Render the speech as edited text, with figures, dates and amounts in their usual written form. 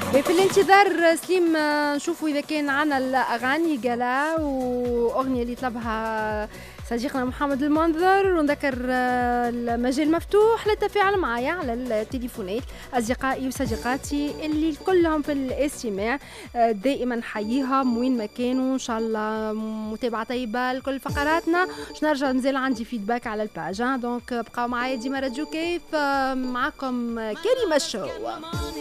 في الانتظار سليم نشوفوا اذا كان عنا الاغاني قالا واغنيه اللي طلبها صديقنا محمد المنذر. ونذكر المجال مفتوح للتفاعل معايا على التليفونات اصدقائي وصديقاتي اللي كلهم في الاستماع. دائما نحييهم وين ما كانوا، ان شاء الله متابعه طيبه لكل فقراتنا. باش نرجع مازال عندي فيدباك على الباج، دونك بقاو معايا ديما راديو كيف. معكم كريمه الشو.